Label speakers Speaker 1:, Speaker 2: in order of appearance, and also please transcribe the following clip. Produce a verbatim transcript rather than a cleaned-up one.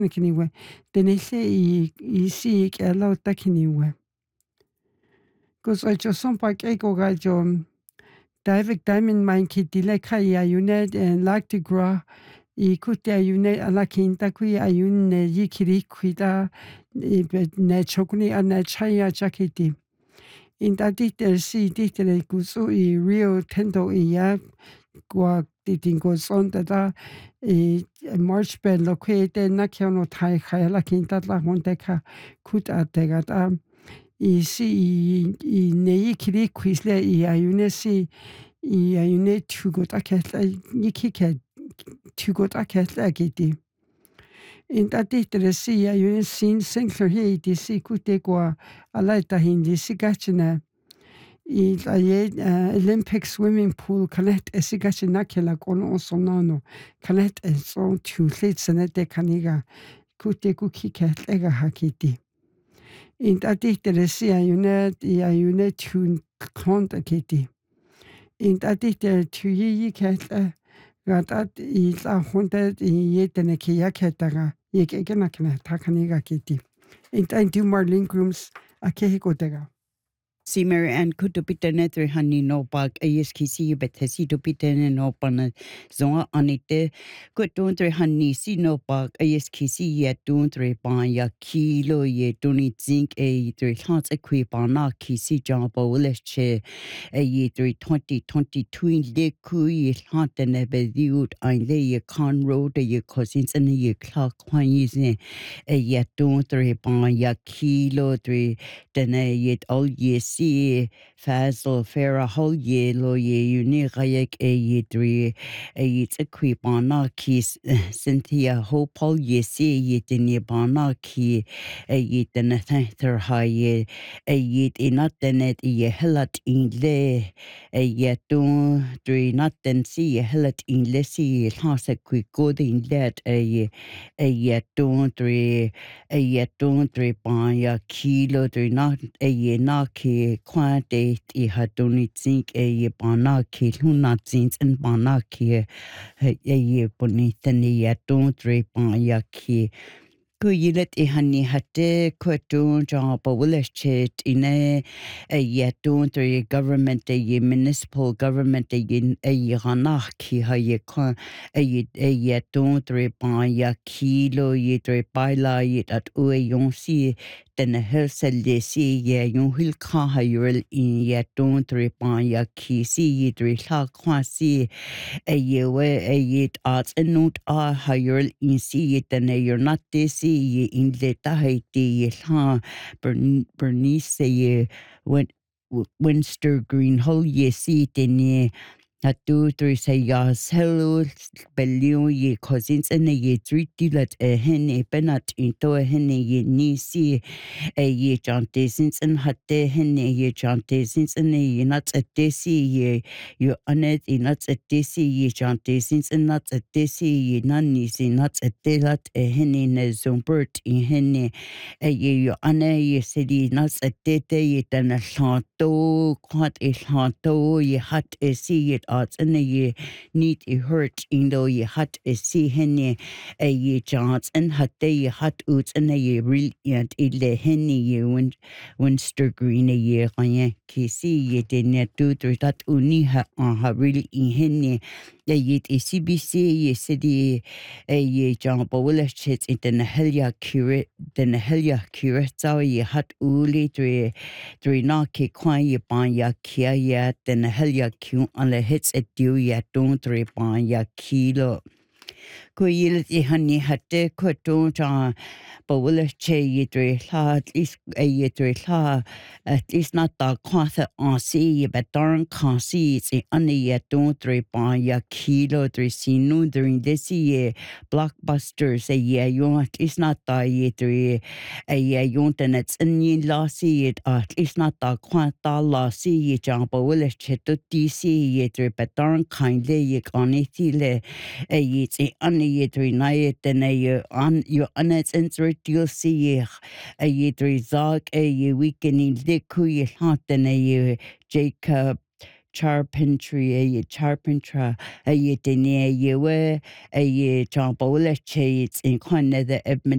Speaker 1: kiniwe. Denise i i si kelo ta kiniwe. Kus ocho son pa keko gajo David Diamond main ki dile ka ya unit and like to grow I kutia unit ala kinta kui ayun ne yikiri kuida ne chokuni ana chaya jakiti. Inta dite si dite le kusu I Rio Tendo I ya kwa ditingo son da I March ben lo kwete na kiono tai kaya la kinta la monteka kuta tegata. I si I ne yikiri kuisle I ayune si I ayune tugo ta ketla yikike tugo ta ketla giti. Inta dite si ayune sin sinclair he di si kute kwa alaita hindi si gachina. I aye Olympic swimming pool connect esigachina kela kono sonano connect and so to late senete kaniga kute kuki ketlega hakiti. Inta dite si ayune I ayune tun konta kiti. Inta dite tu yi ketla gatat I la honda I yetene ki yaketaga yekena kana takaniga kiti. Inta do Marlene Grooms akehikotega.
Speaker 2: Si Mary Ann kutupitene three honey no bag a yes kisi bet hesi tupitene no pana zonga anite kutun three honey si no bag a yes kisi ye tun three pan ya kilo ye tuni zinc a three chance equipana kisi jamba che a ye three twenty twenty twin de kui hantene bediut ein le ye con road ye cousins and ye clock quan using a ye tun three pan ya kilo three dene yet all ye si Fazl Farah whole ye lo ye uni kayak a ye three a yet a quipana kis Cynthia hope all ye si yet in ye bana ki a yet an ather high ye a yet in not the net ye hellat in le a yet don't three not then see ye hellat in lessy has a quick good in that a ye a yet don't three a yet don't three pan ya kilo three not a ye not ki quite I had only think a ye bana ki luna zins and bana ki a ye bonita ye don't three pan ya ki Ku yilet I hani hatte kwetun job a willis chit in a a yet don't three government a ye municipal government a yin a yanach ki ha ye con a ye a yet don't three pan ya kilo ye three baila yet at ue yon si den a helsel de si ye yon hil ka ha yuril in yet don't three pan ya ki si ye three la kwa si a ye we a yet arts and not a ha yuril in si yet and a you're not this si ye in le tahiti ye ha Bernice ye went Winster Green Hole ye si den ye at two three say yas hello belio ye cousins and ye three dilat a henne benat into a henne ye nisi a ye jante since and hatte henne ye jante since and ye nuts at desi ye you unet in nuts at desi ye jante since and nuts at desi ye nannisi nuts at delat a henne ne zombert in henne a ye you ane ye city nuts at dete ye dan a shanto quat a shanto ye hat a see it arts and ye need a hurt in though ye hat a see henne a ye chance and hat they hat oots and a ye brilliant ille henne ye win winster green a ye kanye kisi ye denya do that uni ha ha really in henne a ye a C B C ye city a ye jump will chits in the helia curate then helia curate so ye hat uli three three na ki kwan ye pan ya kia ya then helia q on the hits at you ya don't three pan ya kilo ko yil I hani hatte ko to ta but will che ye three la at least a ye three la at least not the quanthe on see but darn can see it's any ye don't three pan ya kilo three see no during this year blockbusters a ye you at least not the ye three a ye you and it's in ye la see it at least not the quanta la see ye jump will che to dc ye three but darn kindly ye on it le a ye any ye three night then a on your unnets insert you'll see a ye three zog a ye weekend in the kui hot then a Jacob Charpentry a ye charpentra a ye dene a ye we a ye John Bowler chase in Conne the Edmund